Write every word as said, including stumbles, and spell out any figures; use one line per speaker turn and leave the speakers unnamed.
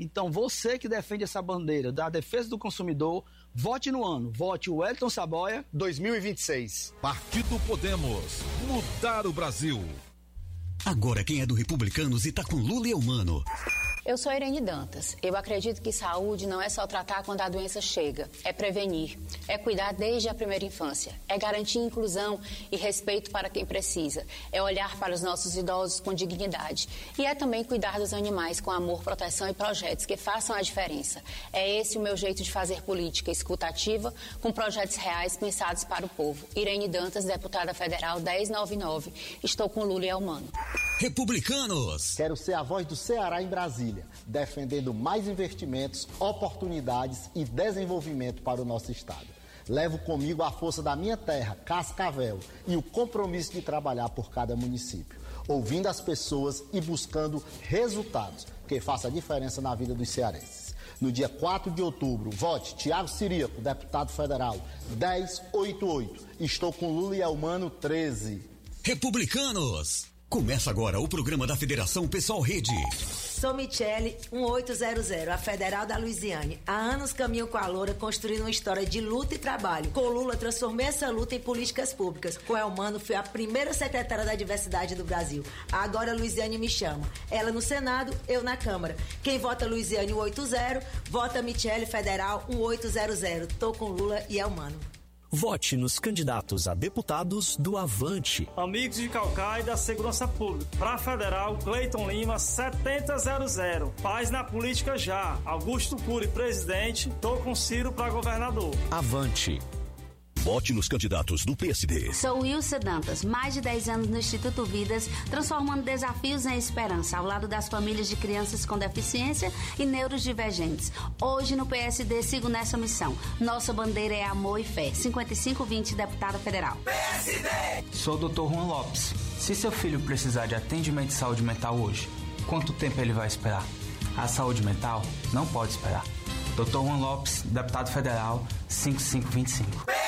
Então você que defende essa bandeira da defesa do consumidor, vote no ano, vote o Wellington Saboia dois mil e vinte e seis.
Partido Podemos, mudar o Brasil.
Agora quem é do Republicanos e tá com Lula e Eumano.
Eu sou Irene Dantas. Eu acredito que saúde não é só tratar quando a doença chega, é prevenir, é cuidar desde a primeira infância, é garantir inclusão e respeito para quem precisa, é olhar para os nossos idosos com dignidade e é também cuidar dos animais com amor, proteção e projetos que façam a diferença. É esse o meu jeito de fazer política escutativa com projetos reais pensados para o povo. Irene Dantas, deputada federal dez noventa e nove. Estou com Lula e Eumano.
Republicanos.
Quero ser a voz do Ceará em Brasília, defendendo mais investimentos, oportunidades e desenvolvimento para o nosso estado. Levo comigo a força da minha terra, Cascavel, e o compromisso de trabalhar por cada município, ouvindo as pessoas e buscando resultados que façam a diferença na vida dos cearenses. No dia quatro de outubro, vote Tiago Ciríaco, deputado federal, dez oitenta e oito. Estou com Lula e Eumano, treze.
Republicanos. Começa agora o programa da Federação Pessoal Rede.
Sou Michele, dezoito zero zero, a Federal da Luisiane. Há anos caminho com a Loura, construindo uma história de luta e trabalho. Com Lula, transformei essa luta em políticas públicas. Com Eumano, fui a primeira secretária da diversidade do Brasil. Agora a Luisiane me chama. Ela no Senado, eu na Câmara. Quem vota Luisiane cento e oitenta, vota Michele Federal dezoito zero zero. Tô com Lula e Eumano.
Vote nos candidatos a deputados do Avante.
Amigos de Caucaia e da Segurança Pública. Para Federal, Cleiton Lima, setenta zero zero. Paz na política já. Augusto Cury, presidente. Tô com Ciro para governador.
Avante.
Vote nos candidatos do P S D.
Sou Wilson Dantas, mais de dez anos no Instituto Vidas, transformando desafios em esperança, ao lado das famílias de crianças com deficiência e neurodivergentes. Hoje no P S D sigo nessa missão. Nossa bandeira é amor e fé. cinquenta e cinco vinte, deputada federal.
P S D!
Sou o doutor Juan Lopes. Se seu filho precisar de atendimento de saúde mental hoje, quanto tempo ele vai esperar? A saúde mental não pode esperar. doutor Juan Lopes, deputado federal, cinquenta e cinco vinte e cinco.